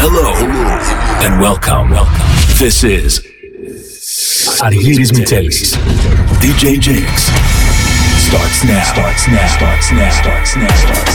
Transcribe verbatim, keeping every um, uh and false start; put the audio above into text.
Hello, and welcome. Welcome. This is Argyris Mitelis. D J Jinx starts now. Starts now. Starts now. Starts now. Starts now.